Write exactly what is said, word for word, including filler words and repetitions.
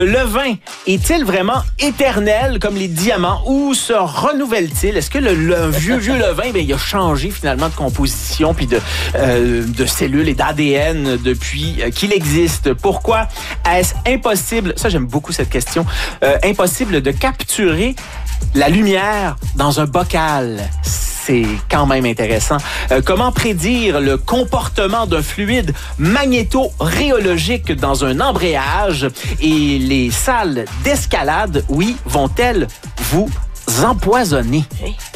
Le vin est-il vraiment éternel comme les diamants ou se renouvelle-t-il? Est-ce que le, le vieux, vieux levain, ben, il a changé finalement de composition puis de, euh, de cellules et d'A D N depuis euh, qu'il existe? Pourquoi est-ce impossible, ça j'aime beaucoup cette question, euh, impossible de capturer la lumière dans un bocal? C'est quand même intéressant. Euh, comment prédire le comportement d'un fluide magnéto-rhéologique dans un embrayage? Et les salles d'escalade, oui, vont-elles vous empoisonner? Hey.